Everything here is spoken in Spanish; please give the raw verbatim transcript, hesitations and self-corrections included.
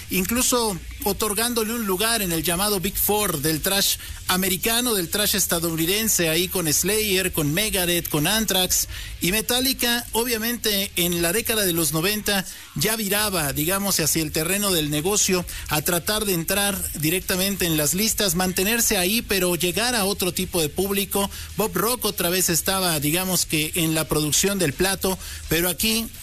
incluso otorgándole un lugar en el llamado Big Four del thrash americano, del thrash estadounidense, ahí con Slayer, con Megadeth, con Anthrax, y Metallica obviamente en la década de los noventa ya viraba, digamos, hacia el terreno del negocio, a tratar de entrar directamente en las listas, mantenerse ahí, pero llegar a otro tipo de público. Bob Rock otra vez estaba, digamos que en la producción del plato, pero aquí